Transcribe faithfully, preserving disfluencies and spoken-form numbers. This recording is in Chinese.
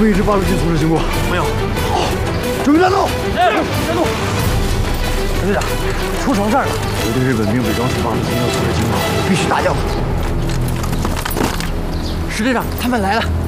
会一支八路军从这经过？ 没有。 好，准备战斗！ 哎，站住！陈队长，出什么事儿了？ 有对日本兵伪装成八路军要从这经过，必须打掉。 师队长，他们来了。